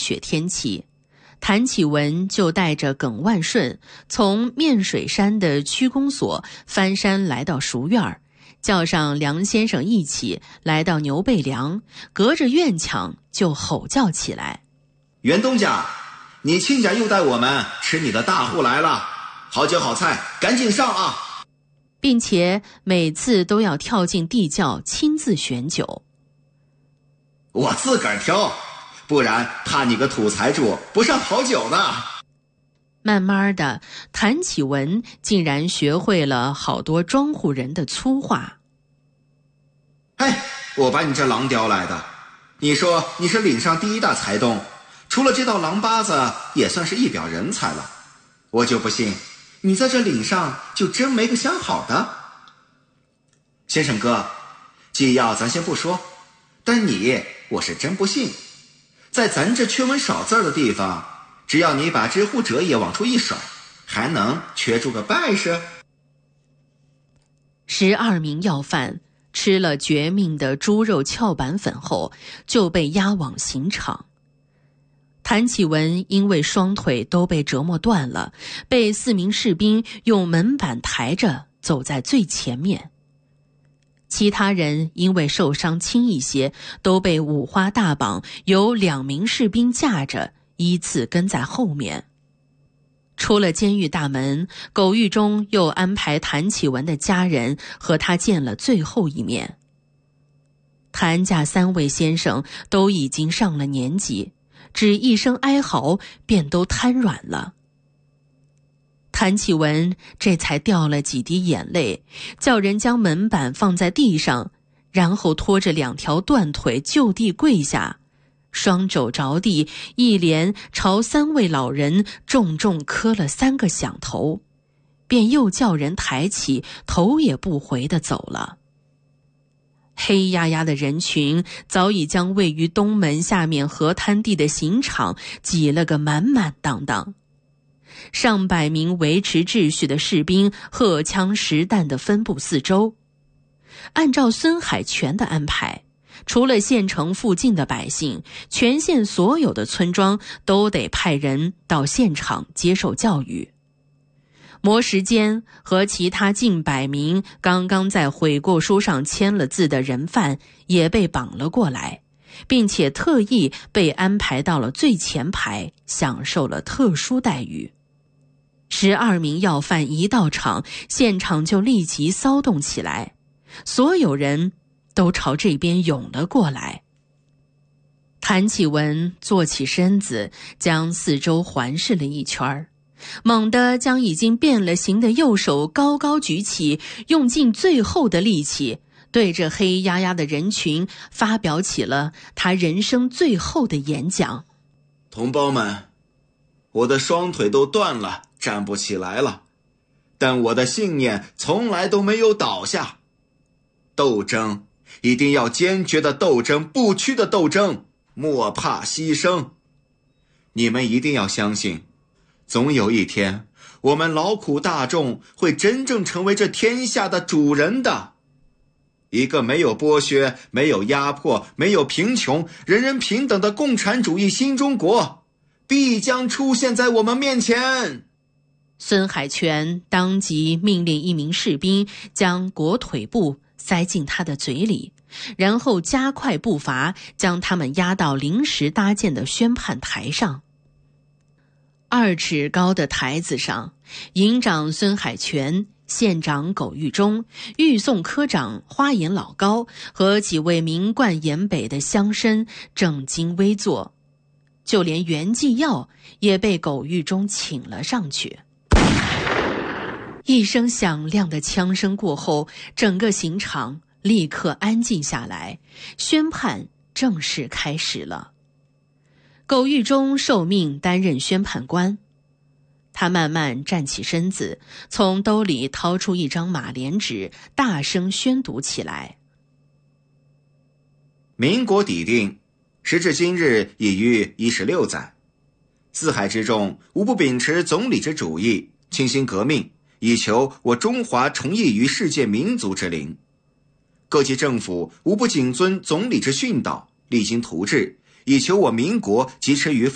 雪天气，谭启文就带着耿万顺从面水山的区公所翻山来到熟院，叫上梁先生一起来到牛背梁，隔着院墙就吼叫起来： 袁东家，你亲家又带我们吃你的大户来了，好酒好菜，赶紧上啊！ 并且每次都要跳进地窖亲自选酒。 我自个儿挑，不然怕你个土财主不上好酒的。 慢慢的，谭启文竟然学会了好多庄户人的粗话。 哎，我把你这狼叼来的，你说你是岭上第一大财东，除了这道狼八子也算是一表人才了，我就不信你在这岭上就真没个相好的。先生哥，既要咱先不说，但你我是真不信，在咱这缺文少字的地方，只要你把知乎者也往出一甩，还能缺出个败是 ？12名要犯吃了绝命的猪肉翘板粉后，就被押往刑场。谭启文因为双腿都被折磨断了，被4名士兵用门板抬着走在最前面。其他人因为受伤轻一些，都被五花大绑，由2名士兵架着，依次跟在后面。出了监狱大门，苟玉忠又安排谭启文的家人和他见了最后一面。谭家3位先生都已经上了年纪，只一声哀嚎便都瘫软了。谭启文这才掉了几滴眼泪，叫人将门板放在地上，然后拖着2条断腿就地跪下，双肘着地，一连朝3位老人重重磕了3个响头，便又叫人抬起，头也不回地走了。黑压压的人群早已将位于东门下面河滩地的刑场挤了个满满当当，上百名维持秩序的士兵荷枪实弹地分布四周。按照孙海泉的安排，除了县城附近的百姓，全县所有的村庄都得派人到现场接受教育。磨时间和其他近100名刚刚在悔过书上签了字的人犯也被绑了过来，并且特意被安排到了最前排，享受了特殊待遇。12名要犯一到场，现场就立即骚动起来，所有人都朝这边涌了过来。谭启文坐起身子，将四周环视了一圈，猛地将已经变了形的右手高高举起，用尽最后的力气，对着黑压压的人群发表起了他人生最后的演讲。 同胞们，我的双腿都断了，站不起来了，但我的信念从来都没有倒下。斗争一定要坚决的斗争，不屈的斗争，莫怕牺牲。你们一定要相信，总有一天，我们劳苦大众会真正成为这天下的主人的。一个没有剥削、没有压迫、没有贫穷、人人平等的共产主义新中国，必将出现在我们面前。 孙海泉当即命令1名士兵将裹腿布塞进他的嘴里，然后加快步伐，将他们押到临时搭建的宣判台上。2尺高的台子上，营长孙海泉、县长苟玉忠、御送科长花岩老高和几位名冠沿北的乡绅正襟危坐，就连袁继耀也被苟玉忠请了上去。一声响亮的枪声过后，整个刑场立刻安静下来，宣判正式开始了。苟玉忠受命担任宣判官，他慢慢站起身子，从兜里掏出一张马连纸，大声宣读起来。 民国底定，时至今日已逾16载，四海之众无不秉持总理之主义，倾心革命，以求我中华重义于世界民族之林。各级政府无不谨遵总理之训导，励精图治，以求我民国疾驰于